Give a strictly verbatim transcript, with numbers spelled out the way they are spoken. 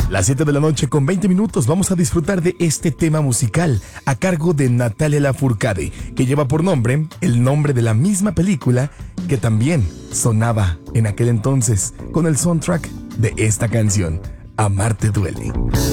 Las siete de la noche con veinte minutos vamos a disfrutar de este tema musical a cargo de Natalia Lafourcade, que lleva por nombre el nombre de la misma película que también sonaba en aquel entonces con el soundtrack de esta canción, Amarte duele.